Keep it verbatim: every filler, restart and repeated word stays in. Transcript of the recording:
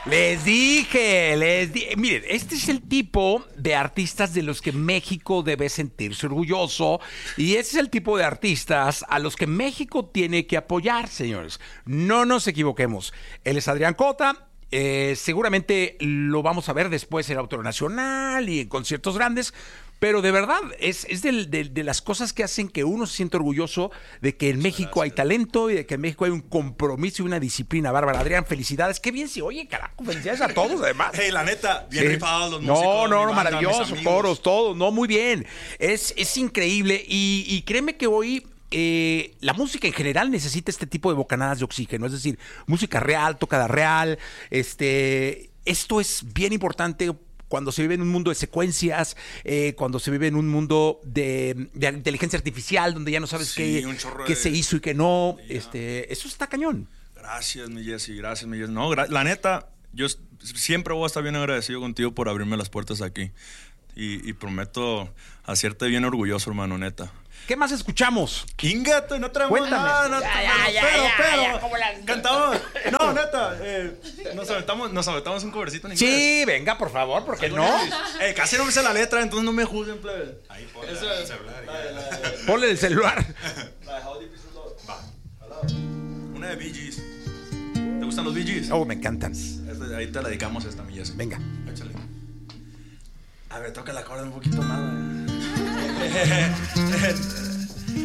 Les dije, les dije. Miren, este es el tipo de artistas de los que México debe sentirse orgulloso y ese es el tipo de artistas a los que México tiene que apoyar, señores. No nos equivoquemos. Él es Adrián Cota. Eh, seguramente lo vamos a ver después en el Auditorio Nacional y en conciertos grandes. Pero de verdad, es, es de, de, de las cosas que hacen que uno se sienta orgulloso de que en México hay talento y de que en México hay un compromiso y una disciplina bárbara. Adrián, felicidades. Qué bien se oye, carajo. Felicidades a todos, además. Hey, la neta, bien Sí. rifados los No, músicos. no, mi no, banda, maravilloso. mis amigos. Coros, todo. No, muy bien. Es, es increíble. Y, y créeme que hoy... Eh, la música en general necesita este tipo de bocanadas de oxígeno, es decir, música real, tocada real. Este, esto es bien importante cuando se vive en un mundo de secuencias, eh, cuando se vive en un mundo de, de inteligencia artificial, donde ya no sabes Sí, qué, un chorro qué de- se hizo y qué no. Ya. Este, eso está cañón. Gracias, mi Jessy, gracias, mi Jessy. No, gra- la neta, yo s- siempre voy a estar bien agradecido contigo por abrirme las puertas aquí. Y, y prometo hacerte bien orgulloso, hermano, neta. ¿Qué más escuchamos? Ingato, no traemos Cuéntame. nada, no, Ya, pero, ya, ya, pero, ya, pero, ya, ¿cómo la- cantamos. No, neta, eh, nos aventamos, nos aventamos un covercito en inglés. Sí, venga, por favor, ¿por qué no? Eh, casi no me sé la letra, entonces no me juzguen, plebe. Ahí ponle Eso el es. celular. La de- la de- Ponle el celular. la de How Deep Is Your Love. Va. Una de Bee Gees. ¿Te gustan los Bee Gees? Oh, me encantan. Este- Ahí te la dedicamos esta, mi Jessy. Venga. Échale. A ver, toca la corda un poquito más. güey.